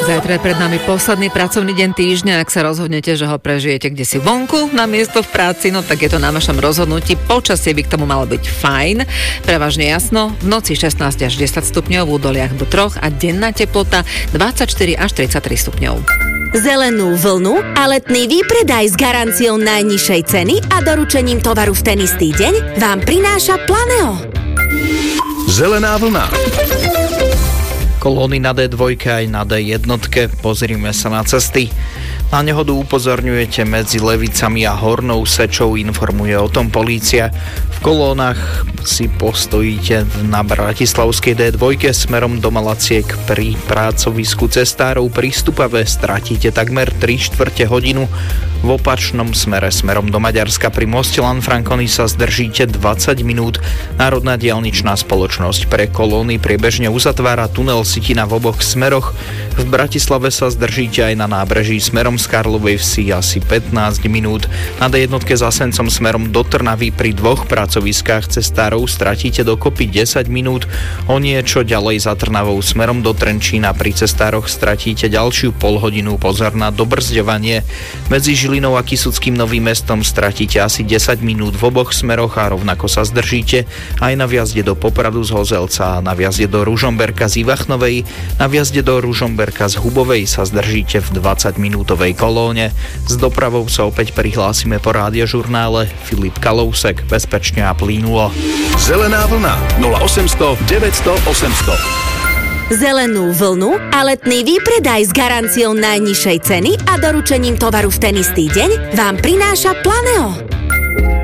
Zajtra je pred nami posledný pracovný deň týždňa. Ak sa rozhodnete, že ho prežijete kdesi vonku na miesto v práci, no tak je to na vašom rozhodnutí. Počasie by k tomu malo byť fajn. Prevažne jasno, v noci 16 až 10 stupňov, v údoliach do 3 a denná teplota 24 až 33 stupňov. Zelenú vlnu a letný výpredaj s garanciou najnižšej ceny a doručením tovaru v ten istý deň vám prináša Planeo. Zelená vlna. Kolóny na D2 aj na D1. Pozrime sa na cesty. Na nehodu upozorňujete medzi Levicami a Hornou Sečou, informuje o tom polícia. V kolónach si postojíte na bratislavskej D2 smerom do Malaciek pri pracovisku cestárov pri Stupave. Stratíte takmer 3/4 hodinu. V opačnom smere smerom do Maďarska pri moste Lanfranconi sa zdržíte 20 minút. Národná diaľničná spoločnosť pre kolóny priebežne uzatvára tunel Sitina v oboch smeroch. V Bratislave sa zdržíte aj na nábreží smerom z Karlovej Vsi asi 15 minút. Na D1 za Sencom smerom do Trnavy pri dvoch pracoviskách cestárov stratíte dokopy 10 minút. O niečo ďalej za Trnavou smerom do Trenčína pri cestároch stratíte ďalšiu polhodinu. Pozor na dobrzďovanie. Medzi Žilinou a Kysuckým Novým Mestom stratíte asi 10 minút v oboch smeroch a rovnako sa zdržíte aj na vjazde do Popradu z Hozelca, na vjazde do Ružomberka z Ivachnovej, na vjazde do Ružomberka z Hubovej sa zdržíte v 20-minútovej kolóne. S dopravou sa opäť prihlásime po rádiožurnále. Filip Kalousek, bezpečne a plynulo. Zelená vlna 0800 900 800. Zelenú vlnu a letný výpredaj s garanciou najnižšej ceny a doručením tovaru v ten istý deň vám prináša Planeo.